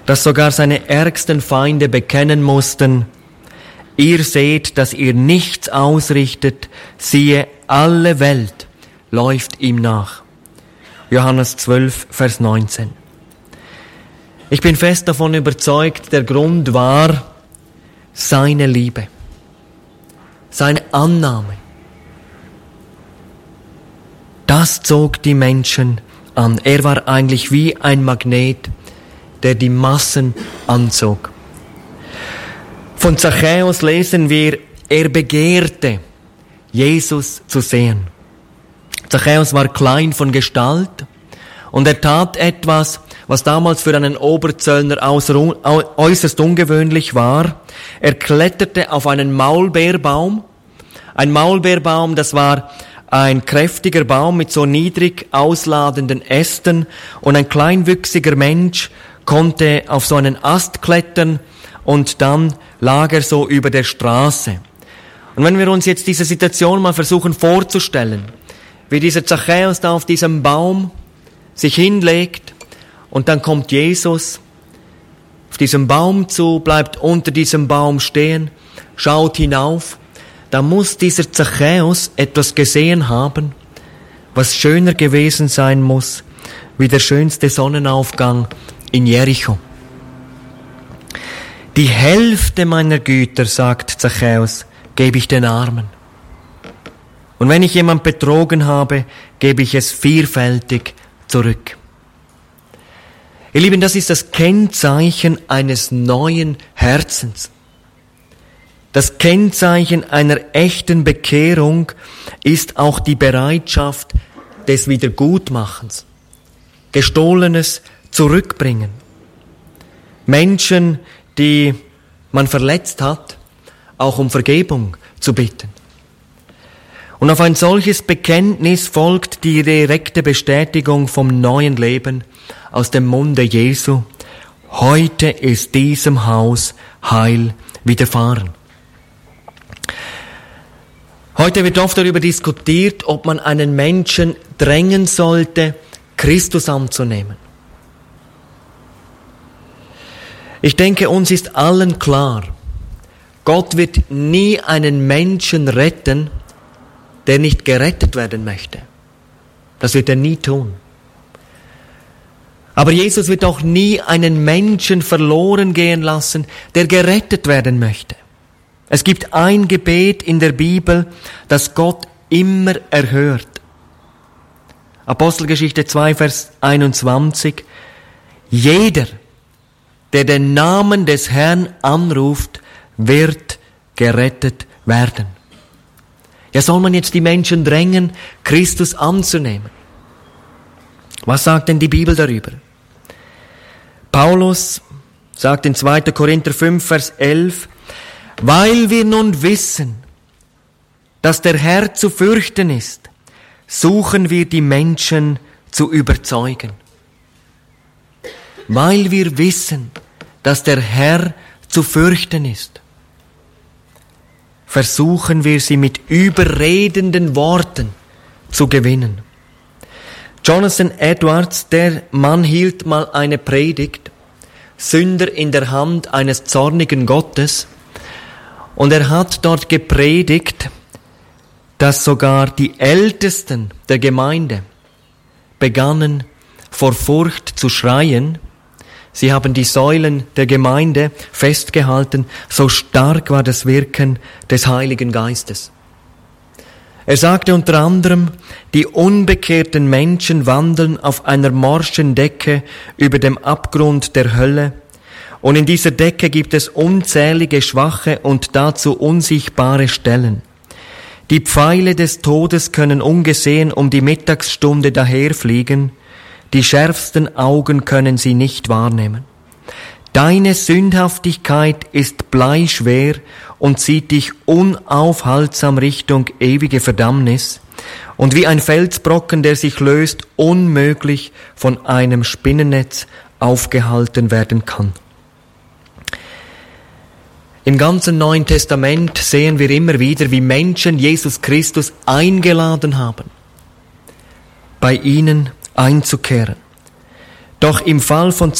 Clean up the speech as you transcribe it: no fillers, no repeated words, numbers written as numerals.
dass sogar seine ärgsten Feinde bekennen mussten: Ihr seht, dass ihr nichts ausrichtet, siehe, alle Welt läuft ihm nach. Johannes 12, Vers 19. Ich bin fest davon überzeugt, der Grund war seine Liebe, seine Annahme. Das zog die Menschen an. Er war eigentlich wie ein Magnet, der die Massen anzog. Von Zachäus lesen wir, er begehrte, Jesus zu sehen. Zachäus war klein von Gestalt und er tat etwas, was damals für einen Oberzöllner äußerst ungewöhnlich war. Er kletterte auf einen Maulbeerbaum. Ein Maulbeerbaum, das war ein kräftiger Baum mit so niedrig ausladenden Ästen, und ein kleinwüchsiger Mensch konnte auf so einen Ast klettern und dann lag er so über der Straße. Und wenn wir uns jetzt diese Situation mal versuchen vorzustellen, wie dieser Zachäus da auf diesem Baum sich hinlegt und dann kommt Jesus auf diesem Baum zu, bleibt unter diesem Baum stehen, schaut hinauf, da muss dieser Zachäus etwas gesehen haben, was schöner gewesen sein muss, wie der schönste Sonnenaufgang in Jericho. Die Hälfte meiner Güter, sagt Zachäus, gebe ich den Armen. Und wenn ich jemand betrogen habe, gebe ich es vierfältig zurück. Ihr Lieben, das ist das Kennzeichen eines neuen Herzens. Das Kennzeichen einer echten Bekehrung ist auch die Bereitschaft des Wiedergutmachens, Gestohlenes zurückbringen. Menschen, die man verletzt hat, auch um Vergebung zu bitten. Und auf ein solches Bekenntnis folgt die direkte Bestätigung vom neuen Leben aus dem Munde Jesu. Heute ist diesem Haus Heil widerfahren. Heute wird oft darüber diskutiert, ob man einen Menschen drängen sollte, Christus anzunehmen. Ich denke, uns ist allen klar, Gott wird nie einen Menschen retten, der nicht gerettet werden möchte. Das wird er nie tun. Aber Jesus wird auch nie einen Menschen verloren gehen lassen, der gerettet werden möchte. Es gibt ein Gebet in der Bibel, das Gott immer erhört. Apostelgeschichte 2, Vers 21. Jeder, der den Namen des Herrn anruft, wird gerettet werden. Ja, soll man jetzt die Menschen drängen, Christus anzunehmen? Was sagt denn die Bibel darüber? Paulus sagt in 2. Korinther 5, Vers 11, weil wir nun wissen, dass der Herr zu fürchten ist, suchen wir die Menschen zu überzeugen. Weil wir wissen, dass der Herr zu fürchten ist, versuchen wir sie mit überredenden Worten zu gewinnen. Jonathan Edwards, der Mann, hielt mal eine Predigt, Sünder in der Hand eines zornigen Gottes, und er hat dort gepredigt, dass sogar die Ältesten der Gemeinde begannen, vor Furcht zu schreien. Sie haben die Säulen der Gemeinde festgehalten, so stark war das Wirken des Heiligen Geistes. Er sagte unter anderem, die unbekehrten Menschen wandeln auf einer morschen Decke über dem Abgrund der Hölle, und in dieser Decke gibt es unzählige schwache und dazu unsichtbare Stellen. Die Pfeile des Todes können ungesehen um die Mittagsstunde daherfliegen, die schärfsten Augen können sie nicht wahrnehmen. Deine Sündhaftigkeit ist bleischwer und zieht dich unaufhaltsam Richtung ewige Verdammnis und wie ein Felsbrocken, der sich löst, unmöglich von einem Spinnennetz aufgehalten werden kann. Im ganzen Neuen Testament sehen wir immer wieder, wie Menschen Jesus Christus eingeladen haben, bei ihnen einzukehren. Doch im Fall von